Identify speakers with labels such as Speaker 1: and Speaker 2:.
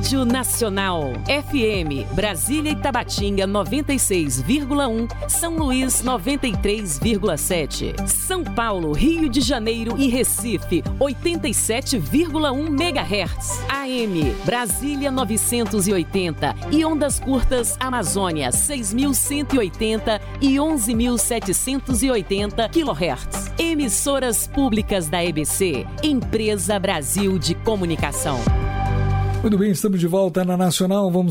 Speaker 1: Rádio Nacional. FM, Brasília e Tabatinga 96,1, São Luís 93,7, São Paulo, Rio de Janeiro e Recife 87,1 MHz. AM, Brasília 980 e ondas curtas Amazônia 6.180 e 11.780 kHz. Emissoras públicas da EBC, Empresa Brasil de Comunicação.
Speaker 2: Muito bem, estamos de volta na Nacional. Vamos